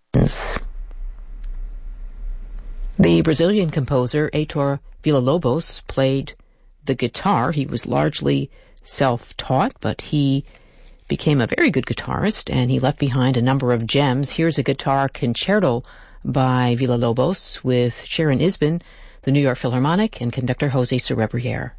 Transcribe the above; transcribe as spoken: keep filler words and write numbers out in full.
The Brazilian composer Heitor Villa-Lobos played the guitar. He was largely self-taught, but he became a very good guitarist, and he left behind a number of gems. Here's a guitar concerto by Villa-Lobos with Sharon Isbin, the New York Philharmonic, and conductor Jose Cerebriere.